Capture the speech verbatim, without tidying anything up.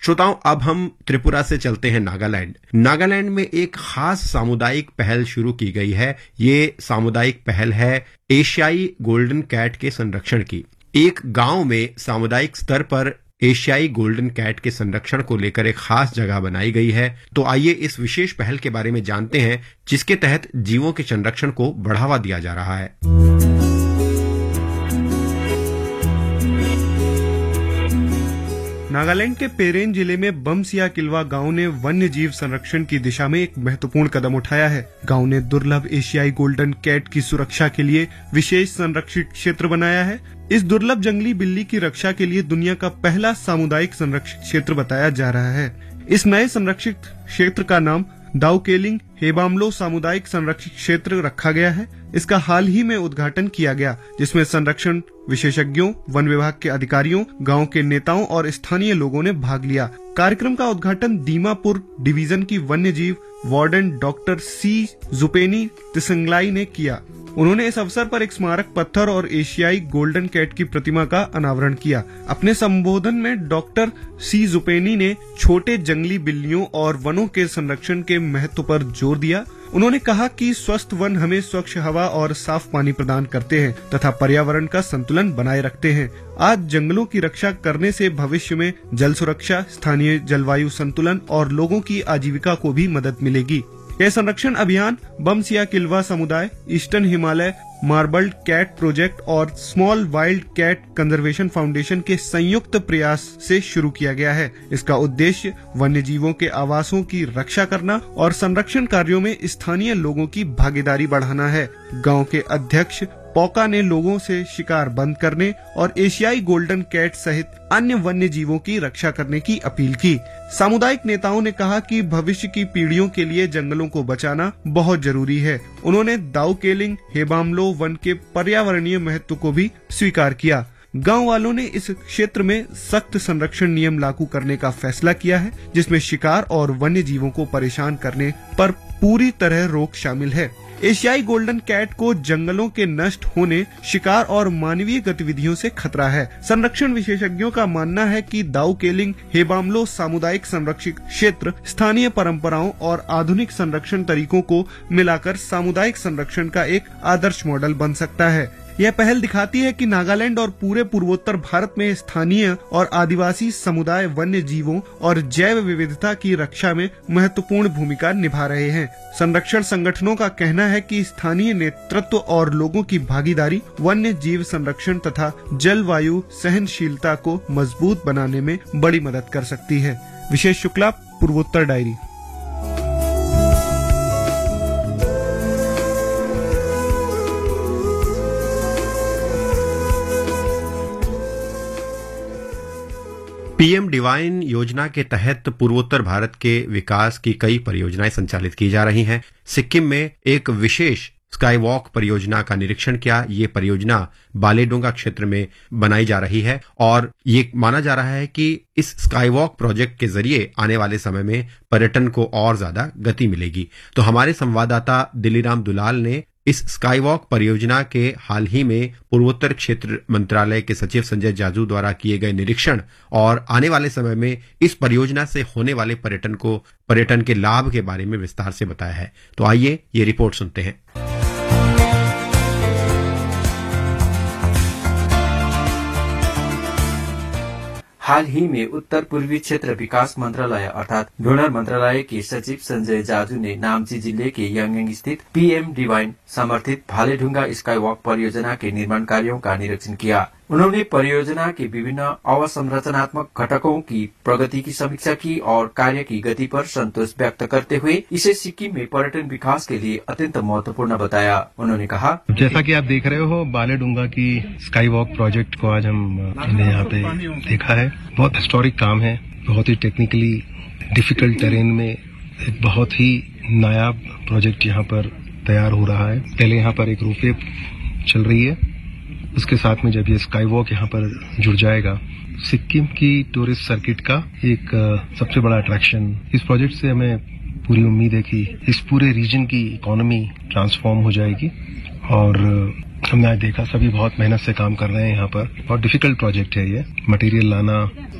श्रोताओं, अब हम त्रिपुरा से चलते हैं नागालैंड। नागालैंड में एक खास सामुदायिक पहल शुरू की गई है। ये सामुदायिक पहल है एशियाई गोल्डन कैट के संरक्षण की। एक गांव में सामुदायिक स्तर पर एशियाई गोल्डन कैट के संरक्षण को लेकर एक खास जगह बनाई गई है। तो आइए इस विशेष पहल के बारे में जानते हैं, जिसके तहत जीवों के संरक्षण को बढ़ावा दिया जा रहा है। नागालैंड के पेरेन जिले में बमसिया किलवा गांव ने वन्य जीव संरक्षण की दिशा में एक महत्वपूर्ण कदम उठाया है। गांव ने दुर्लभ एशियाई गोल्डन कैट की सुरक्षा के लिए विशेष संरक्षित क्षेत्र बनाया है। इस दुर्लभ जंगली बिल्ली की रक्षा के लिए दुनिया का पहला सामुदायिक संरक्षित क्षेत्र बताया जा रहा है। इस नए संरक्षित क्षेत्र का नाम दाउकेलिंग हेबामलो सामुदायिक संरक्षित क्षेत्र रखा गया है। इसका हाल ही में उद्घाटन किया गया, जिसमें संरक्षण विशेषज्ञों, वन विभाग के अधिकारियों, गांव के नेताओं और स्थानीय लोगों ने भाग लिया। कार्यक्रम का उद्घाटन दीमापुर डिवीजन की वन्य जीव वार्डन डॉक्टर सी जुपेनी तिसंगलाई ने किया। उन्होंने इस अवसर पर एक स्मारक पत्थर और एशियाई गोल्डन कैट की प्रतिमा का अनावरण किया। अपने संबोधन में डॉक्टर सी जुपेनी ने छोटे जंगली बिल्लियों और वनों के संरक्षण के महत्व पर जोर दिया। उन्होंने कहा कि स्वस्थ वन हमें स्वच्छ हवा और साफ पानी प्रदान करते हैं तथा पर्यावरण का संतुलन बनाए रखते हैं। आज जंगलों की रक्षा करने से भविष्य में जल सुरक्षा, स्थानीय जलवायु संतुलन और लोगों की आजीविका को भी मदद मिलेगी। यह संरक्षण अभियान बमसिया किलवा समुदाय, eastern Himalaya marbled cat project और small wild cat conservation foundation के संयुक्त प्रयास से शुरू किया गया है। इसका उद्देश्य वन्य जीवों के आवासों की रक्षा करना और संरक्षण कार्यों में स्थानीय लोगों की भागीदारी बढ़ाना है। गांव के अध्यक्ष पोका ने लोगों से शिकार बंद करने और एशियाई गोल्डन कैट सहित अन्य वन्य जीवों की रक्षा करने की अपील की। सामुदायिक नेताओं ने कहा कि भविष्य की पीढ़ियों के लिए जंगलों को बचाना बहुत जरूरी है। उन्होंने दाउकेलिंग हेबामलो वन के पर्यावरणीय महत्व को भी स्वीकार किया। गांव वालों ने इस क्षेत्र में सख्त संरक्षण नियम लागू करने का फैसला किया है, जिसमें शिकार और वन्य जीवों को परेशान करने पर पूरी तरह रोक शामिल है। एशियाई गोल्डन कैट को जंगलों के नष्ट होने, शिकार और मानवीय गतिविधियों से खतरा है। संरक्षण विशेषज्ञों का मानना है कि दाउकेलिंग हेबामलो सामुदायिक संरक्षित क्षेत्र स्थानीय परंपराओं और आधुनिक संरक्षण तरीकों को मिलाकर सामुदायिक संरक्षण का एक आदर्श मॉडल बन सकता है। यह पहल दिखाती है कि नागालैंड और पूरे पूर्वोत्तर भारत में स्थानीय और आदिवासी समुदाय वन्य जीवों और जैव विविधता की रक्षा में महत्वपूर्ण भूमिका निभा रहे हैं। संरक्षण संगठनों का कहना है कि स्थानीय नेतृत्व और लोगों की भागीदारी वन्य जीव संरक्षण तथा जलवायु सहनशीलता को मजबूत बनाने में बड़ी मदद कर सकती है। विशेष शुक्ला, पूर्वोत्तर डायरी। पीएम डिवाइन योजना के तहत पूर्वोत्तर भारत के विकास की कई परियोजनाएं संचालित की जा रही हैं। सिक्किम में एक विशेष स्काई वॉक परियोजना का निरीक्षण किया। ये परियोजना बालेडोंगा क्षेत्र में बनाई जा रही है और ये माना जा रहा है कि इस स्काई वॉक प्रोजेक्ट के जरिए आने वाले समय में पर्यटन को और ज्यादा गति मिलेगी। तो हमारे संवाददाता दिलीराम दुलाल ने इस स्काई वॉक परियोजना के हाल ही में पूर्वोत्तर क्षेत्र मंत्रालय के सचिव संजय जाजू द्वारा किए गए निरीक्षण और आने वाले समय में इस परियोजना से होने वाले पर्यटन को पर्यटन के लाभ के बारे में विस्तार से बताया है। तो आइए ये रिपोर्ट सुनते हैं। हाल ही में उत्तर पूर्वी क्षेत्र विकास मंत्रालय अर्थात डोनर मंत्रालय के सचिव संजय जाजू ने नाम्ची जिले के यांगेंग स्थित पीएम डिवाइन समर्थित भालेढुंगा स्काई वॉक परियोजना के निर्माण कार्यों का निरीक्षण किया। उन्होंने परियोजना के विभिन्न अवसंरचनात्मक घटकों की प्रगति की समीक्षा की और कार्य की गति पर संतोष व्यक्त करते हुए इसे सिक्किम में पर्यटन विकास के लिए अत्यंत महत्वपूर्ण बताया। उन्होंने कहा, जैसा कि आप देख रहे हो, बालेडुंगा की स्काई वॉक प्रोजेक्ट को आज हमने यहाँ पे देखा है। बहुत हिस्टोरिक काम है, बहुत ही टेक्निकली डिफिकल्ट टेरेन में एक बहुत ही नायाब प्रोजेक्ट यहाँ पर तैयार हो रहा है। पहले यहाँ पर एक रोपवे चल रही है, उसके साथ में जब ये स्काई वॉक यहाँ पर जुड़ जाएगा, सिक्किम की टूरिस्ट सर्किट का एक सबसे बड़ा अट्रैक्शन। इस प्रोजेक्ट से हमें पूरी उम्मीद है कि इस पूरे रीजन की इकोनॉमी ट्रांसफॉर्म हो जाएगी। और हमने आज देखा, सभी बहुत मेहनत से काम कर रहे हैं यहाँ पर। बहुत डिफिकल्ट प्रोजेक्ट है ये, मटेरियल लाना,